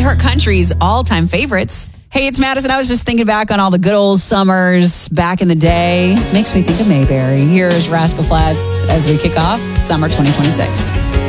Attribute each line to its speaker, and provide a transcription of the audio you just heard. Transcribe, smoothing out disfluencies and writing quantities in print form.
Speaker 1: iHeart Country's all-time favorites. Hey, it's Madison. I was just thinking back on all the good old summers back in the day. Makes me think of Mayberry. Here's Rascal Flatts as we kick off summer 2026.